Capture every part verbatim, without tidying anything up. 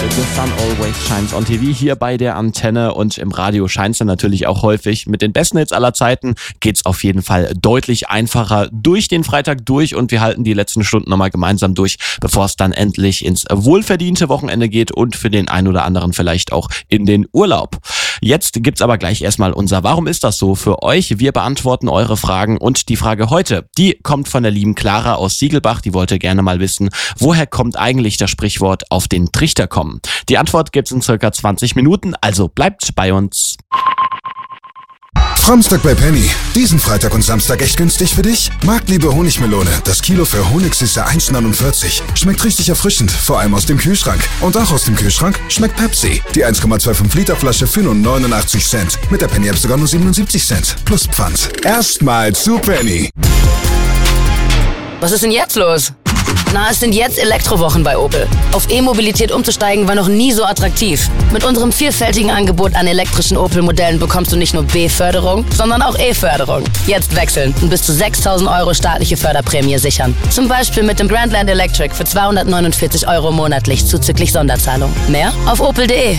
The Sun Always Shines on T V hier bei der Antenne, und im Radio scheint es dann natürlich auch häufig. Mit den besten Hits aller Zeiten geht's auf jeden Fall deutlich einfacher durch den Freitag durch, und wir halten die letzten Stunden nochmal gemeinsam durch, bevor es dann endlich ins wohlverdiente Wochenende geht und für den einen oder anderen vielleicht auch in den Urlaub. Jetzt gibt's aber gleich erstmal unser Warum ist das so für euch? Wir beantworten eure Fragen, und die Frage heute, die kommt von der lieben Clara aus Siegelbach. Die wollte gerne mal wissen, woher kommt eigentlich das Sprichwort auf den Trichter kommen? Die Antwort gibt's in circa zwanzig Minuten, also bleibt bei uns. Samstag bei Penny. Diesen Freitag und Samstag echt günstig für dich? Marktliebe Honigmelone. Das Kilo für Honigsüße eins neunundvierzig. Schmeckt richtig erfrischend, vor allem aus dem Kühlschrank. Und auch aus dem Kühlschrank schmeckt Pepsi. Die eins Komma fünfundzwanzig Liter Flasche für nur neunundachtzig Cent. Mit der Penny App sogar nur siebenundsiebzig Cent. Plus Pfand. Erstmal zu Penny. Was ist denn jetzt los? Na, es sind jetzt Elektrowochen bei Opel. Auf E-Mobilität umzusteigen war noch nie so attraktiv. Mit unserem vielfältigen Angebot an elektrischen Opel-Modellen bekommst du nicht nur B-Förderung, sondern auch E-Förderung. Jetzt wechseln und bis zu sechstausend Euro staatliche Förderprämie sichern. Zum Beispiel mit dem Grandland Electric für zweihundertneunundvierzig Euro monatlich zuzüglich Sonderzahlung. Mehr auf opel punkt de.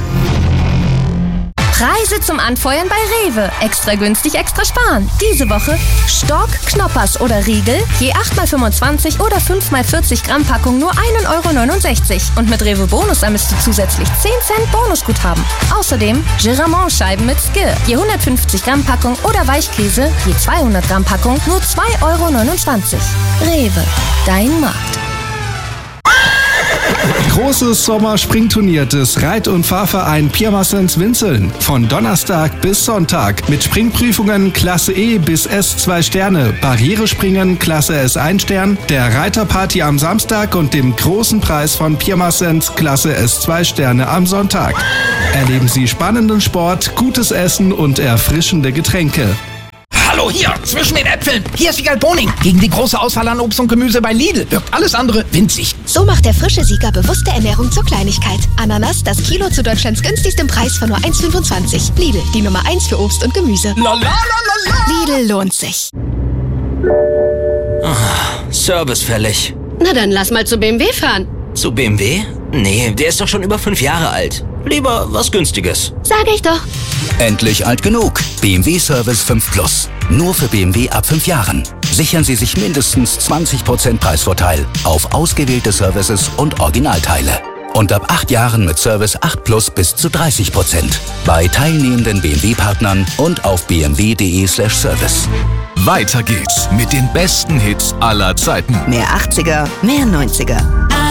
Preise zum Anfeuern bei Rewe. Extra günstig, extra sparen. Diese Woche Stork, Knoppers oder Riegel, je acht mal fünfundzwanzig oder fünf mal vierzig Gramm Packung nur ein Euro neunundsechzig. Und mit Rewe Bonus ermisst du zusätzlich zehn Cent Bonusguthaben. Außerdem Giramont-Scheiben mit Skill, je hundertfünfzig Gramm Packung oder Weichkäse, je zweihundert Gramm Packung nur zwei Euro neunundzwanzig. Rewe, dein Markt. Großes Sommerspringturnier des Reit- und Fahrverein Pirmasens Winzeln. Von Donnerstag bis Sonntag. Mit Springprüfungen Klasse E bis S zwei Sterne, Barrierespringen Klasse S eins Stern, der Reiterparty am Samstag und dem großen Preis von Pirmasens Klasse S zwei Sterne am Sonntag. Erleben Sie spannenden Sport, gutes Essen und erfrischende Getränke. Hallo, hier, zwischen den Äpfeln. Hier ist Wiegald Boning. Gegen die große Auswahl an Obst und Gemüse bei Lidl wirkt alles andere winzig. So macht der frische Sieger bewusste Ernährung zur Kleinigkeit. Ananas, das Kilo zu Deutschlands günstigstem Preis von nur eins Komma fünfundzwanzig. Lidl, die Nummer eins für Obst und Gemüse. La, la, la, la, la. Lidl lohnt sich. Oh, Service fällig. Na dann lass mal zu B M W fahren. Zu B M W? Nee, der ist doch schon über fünf Jahre alt. Lieber was Günstiges. Sag ich doch. Endlich alt genug. B M W Service fünf Plus. Nur für B M W ab fünf Jahren. Sichern Sie sich mindestens zwanzig Prozent Preisvorteil auf ausgewählte Services und Originalteile. Und ab acht Jahren mit Service acht Plus bis zu dreißig Prozent. Bei teilnehmenden B M W-Partnern und auf b m w punkt de slash service. Weiter geht's mit den besten Hits aller Zeiten. Mehr achtziger, mehr neunziger.